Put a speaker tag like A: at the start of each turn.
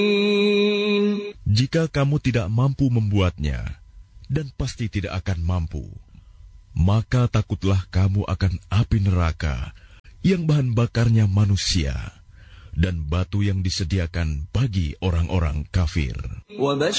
A: Jika kamu tidak mampu membuatnya, dan pasti tidak akan mampu, maka takutlah kamu akan api neraka yang bahan bakarnya manusia dan batu yang disediakan bagi orang-orang kafir.